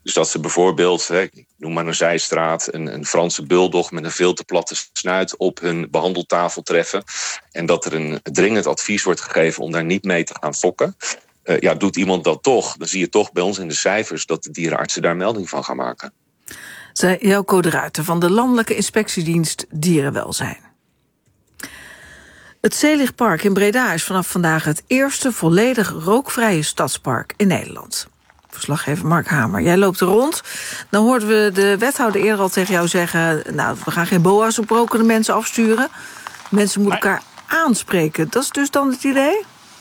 Dus dat ze bijvoorbeeld, ik noem maar een zijstraat, een Franse bulldog met een veel te platte snuit op hun behandeltafel treffen. En dat er een dringend advies wordt gegeven om daar niet mee te gaan fokken. Doet iemand dat toch, dan zie je toch bij ons in de cijfers dat de dierenartsen daar melding van gaan maken. Zei Jelko de Ruiter van de Landelijke Inspectiedienst Dierenwelzijn. Het Zelichpark in Breda is vanaf vandaag het eerste volledig rookvrije stadspark in Nederland. Verslaggever Mark Hamer, jij loopt er rond. Dan hoorden we de wethouder eerder al tegen jou zeggen, nou, we gaan geen boa's op rokende mensen afsturen. Mensen moeten elkaar aanspreken. Dat is dus dan het idee?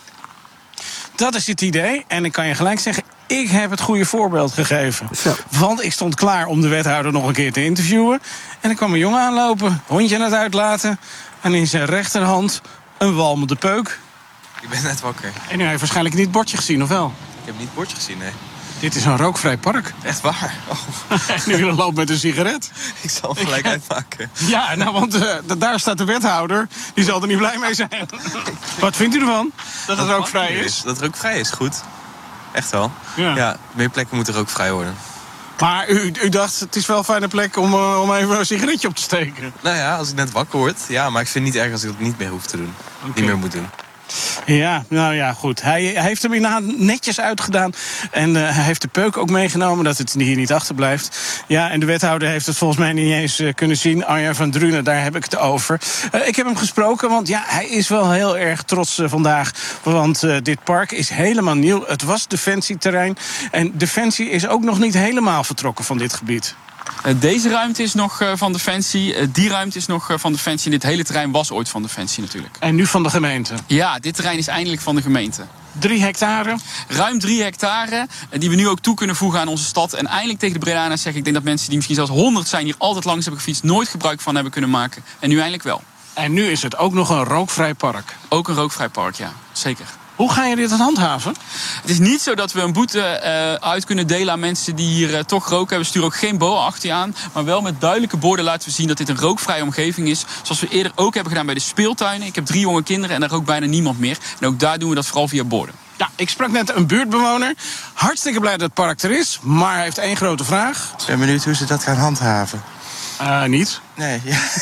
Dat is het idee. En ik kan je gelijk zeggen, ik heb het goede voorbeeld gegeven. Zo. Want ik stond klaar om de wethouder nog een keer te interviewen. En er kwam een jongen aanlopen, hondje aan het uitlaten. En in zijn rechterhand een walmende peuk. Ik ben net wakker. En u heeft waarschijnlijk niet het bordje gezien, of wel? Ik heb niet het bordje gezien, nee. Dit is een rookvrij park. Echt waar? Oh. En u loopt met een sigaret. Ik zal hem gelijk uitmaken. Ja, nou, want daar staat de wethouder. Die zal er niet blij mee zijn. Wat vindt u ervan? Dat het rookvrij is? Dat het rookvrij is, goed. Echt wel. Ja, meer plekken moeten rookvrij worden. Maar u dacht, het is wel een fijne plek om even een sigaretje op te steken. Nou ja, als ik net wakker word. Ja, maar ik vind het niet erg als ik dat niet meer hoef te doen. Okay. Niet meer moet doen. Ja, nou ja, goed. Hij heeft hem inderdaad netjes uitgedaan. En hij heeft de peuk ook meegenomen, dat het hier niet achterblijft. Ja, en de wethouder heeft het volgens mij niet eens kunnen zien. Arjan van Drunen, daar heb ik het over. Ik heb hem gesproken, want ja, hij is wel heel erg trots vandaag. Want dit park is helemaal nieuw. Het was defensieterrein. En Defensie is ook nog niet helemaal vertrokken van dit gebied. Deze ruimte is nog van Defensie, die ruimte is nog van Defensie. En dit hele terrein was ooit van Defensie natuurlijk. En nu van de gemeente? Ja, dit terrein is eindelijk van de gemeente. 3 hectare? Ruim 3 hectare, die we nu ook toe kunnen voegen aan onze stad. En eindelijk tegen de Bredaaners zeg ik denk dat mensen die misschien zelfs 100 zijn... hier altijd langs hebben gefietst, nooit gebruik van hebben kunnen maken. En nu eindelijk wel. En nu is het ook nog een rookvrij park? Ook een rookvrij park, ja. Zeker. Hoe ga je dit handhaven? Het is niet zo dat we een boete uit kunnen delen aan mensen die hier toch roken hebben. We sturen ook geen boa achter je aan. Maar wel met duidelijke borden laten we zien dat dit een rookvrije omgeving is. Zoals we eerder ook hebben gedaan bij de speeltuinen. Ik heb 3 jonge kinderen en daar rookt bijna niemand meer. En ook daar doen we dat vooral via borden. Ja, ik sprak net een buurtbewoner. Hartstikke blij dat het park er is. Maar hij heeft 1 grote vraag. Ik ben benieuwd hoe ze dat gaan handhaven. Niet? Nee.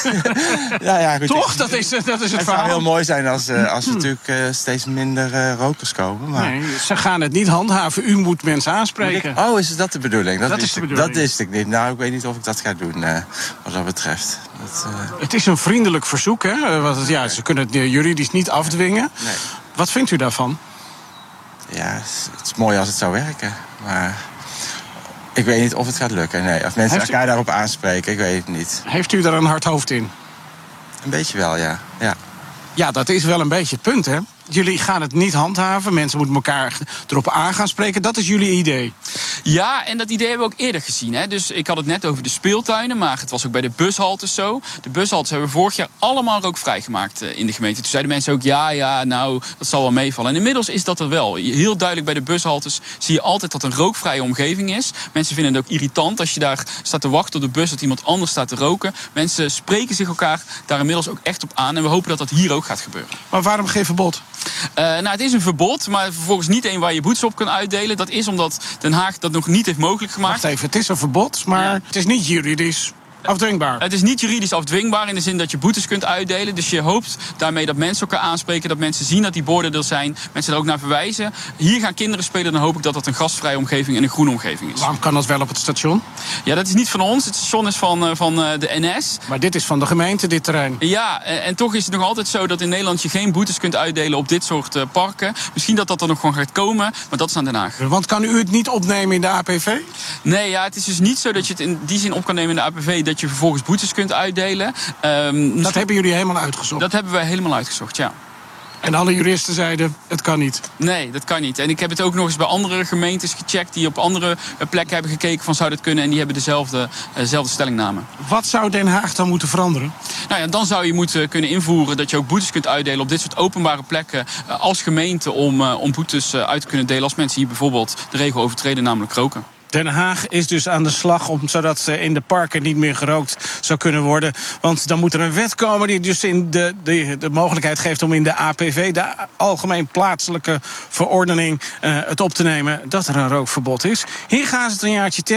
Ja, goed. Toch? Dat is het verhaal. Het zou heel mooi zijn als er natuurlijk steeds minder rokers komen. Maar... Nee, ze gaan het niet handhaven. U moet mensen aanspreken. Oh, is dat de bedoeling? Dat is de bedoeling. Dat wist ik niet. Nou, ik weet niet of ik dat ga doen wat dat betreft. Het is een vriendelijk verzoek, hè? Want ze kunnen het juridisch niet afdwingen. Nee. Wat vindt u daarvan? Ja, het is mooi als het zou werken. Maar... ik weet niet of het gaat lukken. Nee, of mensen elkaar daarop aanspreken, ik weet het niet. Heeft u daar een hard hoofd in? Een beetje wel, ja. Ja, dat is wel een beetje het punt, hè? Jullie gaan het niet handhaven. Mensen moeten elkaar erop aan gaan spreken. Dat is jullie idee. Ja, en dat idee hebben we ook eerder gezien. Hè? Dus ik had het net over de speeltuinen, maar het was ook bij de bushaltes zo. De bushaltes hebben we vorig jaar allemaal rookvrij gemaakt in de gemeente. Toen zeiden mensen ook, nou, dat zal wel meevallen. En inmiddels is dat er wel. Heel duidelijk bij de bushaltes zie je altijd dat een rookvrije omgeving is. Mensen vinden het ook irritant als je daar staat te wachten op de bus dat iemand anders staat te roken. Mensen spreken zich elkaar daar inmiddels ook echt op aan. En we hopen dat dat hier ook gaat gebeuren. Maar waarom geen verbod? Het is een verbod, maar vervolgens niet één waar je boetes op kan uitdelen. Dat is omdat Den Haag dat nog niet heeft mogelijk gemaakt. Wacht even, het is een verbod, maar het is niet juridisch afdwingbaar. Het is niet juridisch afdwingbaar in de zin dat je boetes kunt uitdelen. Dus je hoopt daarmee dat mensen elkaar aanspreken, dat mensen zien dat die borden er zijn, mensen er ook naar verwijzen. Hier gaan kinderen spelen, dan hoop ik dat dat een gasvrije omgeving en een groene omgeving is. Waarom kan dat wel op het station? Ja, dat is niet van ons. Het station is van de NS. Maar dit is van de gemeente, dit terrein. Ja, en toch is het nog altijd zo dat in Nederland je geen boetes kunt uitdelen op dit soort parken. Misschien dat er nog gewoon gaat komen, maar dat is aan Den Haag. Want kan u het niet opnemen in de APV? Nee, ja, het is dus niet zo dat je het in die zin op kan nemen in de APV dat je vervolgens boetes kunt uitdelen. Dat hebben jullie helemaal uitgezocht? Dat hebben wij helemaal uitgezocht, ja. En alle juristen zeiden, het kan niet? Nee, dat kan niet. En ik heb het ook nog eens bij andere gemeentes gecheckt die op andere plekken hebben gekeken van zou dat kunnen. En die hebben dezelfde stellingname. Wat zou Den Haag dan moeten veranderen? Nou ja, dan zou je moeten kunnen invoeren dat je ook boetes kunt uitdelen op dit soort openbare plekken als gemeente om boetes uit te kunnen delen als mensen hier bijvoorbeeld de regel overtreden, namelijk roken. Den Haag is dus aan de slag zodat in de parken niet meer gerookt zou kunnen worden. Want dan moet er een wet komen die dus in de mogelijkheid geeft om in de APV, de Algemeen Plaatselijke Verordening, het op te nemen dat er een rookverbod is. Hier gaan ze het een jaartje